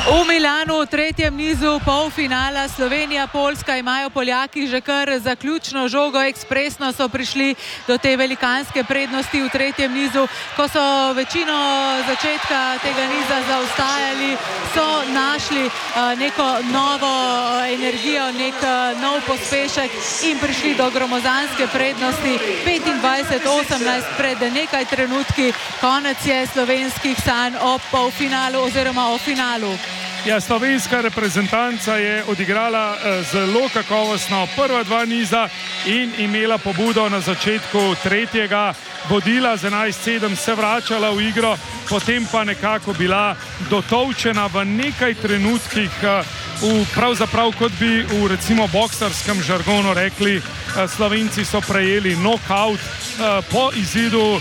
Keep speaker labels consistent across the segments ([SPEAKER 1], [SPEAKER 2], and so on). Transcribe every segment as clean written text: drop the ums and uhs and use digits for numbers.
[SPEAKER 1] V Milanu v tretjem nizu polfinala Slovenija-Poljska imajo Poljaki že kar zaključno žogo. Ekspresno so prišli do te velikanske prednosti v tretjem nizu. Ko so večino začetka tega niza zaostajali, so našli neko novo energijo, nek nov pospešek in prišli do gromozanske prednosti 25-18 pred nekaj trenutki. Konec je slovenskih sanj o polfinalu oziroma o finalu.
[SPEAKER 2] Ja, slovenska reprezentanca je odigrala zelo kakovostno prva dva niza in imela pobudo na začetku tretjega, vodila z 11-7, se vračala v igro, potem pa nekako bila dotolčena v nekaj trenutkih, pravzaprav kot bi v recimo boksarskem žargonu rekli, Slovenci so prejeli knockout. Po izidu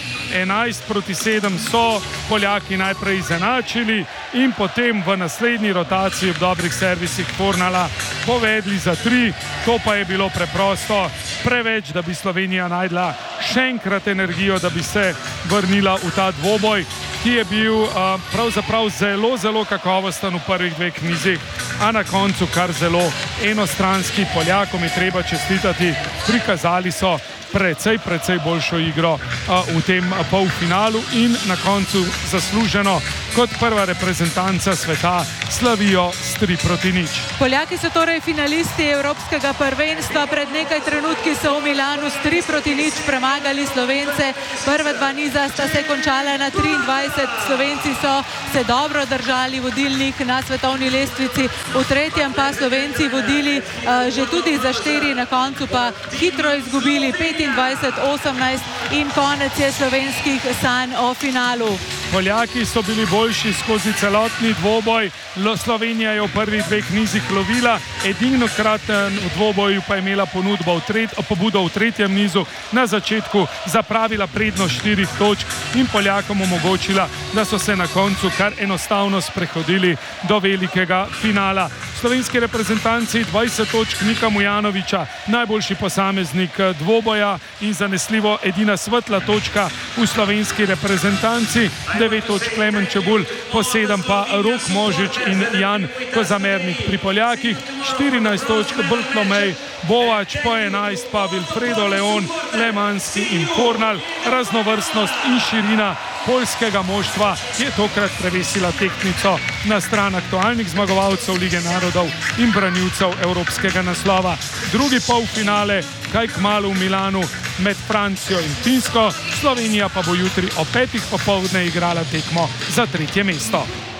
[SPEAKER 2] 11-7 so Poljaki najprej izenačili in potem v naslednji rotaciji ob dobrih servisih Fornala povedli za 3. To pa je bilo preprosto preveč, da bi Slovenija najdla še enkrat energijo, da bi se vrnila v ta dvoboj, ki je bil pravzaprav zelo, zelo kakovosten v prvih dveh nizih, a na koncu kar zelo enostranski. Poljakom je treba čestitati, prikazali so precej boljšo igro v tem polfinalu in na koncu zasluženo kot prva reprezentanca sveta slavijo s 3-0.
[SPEAKER 1] Poljaki so torej finalisti evropskega prvenstva. Pred nekaj trenutki so v Milanu s 3-0 premagali Slovence. Prva dva niza sta se končala na 23. Slovenci so se dobro držali vodilnih na svetovni lestvici. V tretjem pa Slovenci vodili že tudi za 4, na koncu pa hitro izgubili 25-18 in konec je slovenskih sanj o finalu.
[SPEAKER 2] Poljaki so bili boljši skozi celotni dvoboj. Slovenija je v prvih dveh nizih lovila, edinokraten v dvoboju pa je imela pobudo v tretjem nizu, na začetku zapravila prednost 4 točk in Poljakom omogočila, da so se na koncu kar enostavno sprehodili do velikega finala. Slovenski reprezentanci 20 točk Nika Mujanoviča, najboljši posameznik dvoboja in zanesljivo edina svetla točka v slovenski reprezentanci, 9 točk Klemen Čebulj, po 7 pa Rok Možič in Jan Kozamernik. Pri Poljakih 14 točk Bartolomej Bovač, po 11 pa Wilfredo Leon, Lemanski in Fornal. Raznovrstnost in širina poljskega moštva je tokrat prevesila tehtnico na stran aktualnih zmagovalcev Lige narodov in branilcev evropskega naslova. Drugi polfinale kaj kmalu v Milanu med Francijo in Finsko. Slovenija pa bo jutri ob 5. popoldne igrala tekmo za 3. mesto.